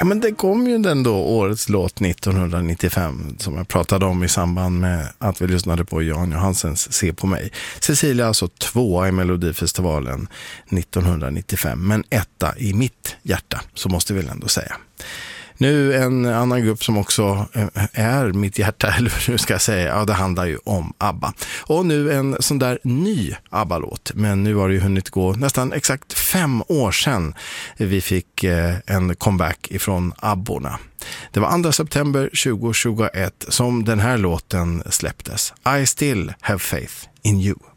Ja, men det kom ju den då årets låt 1995 som jag pratade om i samband med att vi lyssnade på Jan Johansens Se på mig. Cecilia alltså 2 i Melodifestivalen 1995, men 1 i mitt hjärta, så måste vi väl ändå säga. Nu en annan grupp som också är mitt hjärta, eller hur ska jag säga, ja, det handlar ju om ABBA. Och nu en sån där ny ABBA-låt, men nu har det ju hunnit gå nästan exakt 5 år sedan vi fick en comeback ifrån ABBORna. Det var 2 september 2021 som den här låten släpptes. I still have faith in you.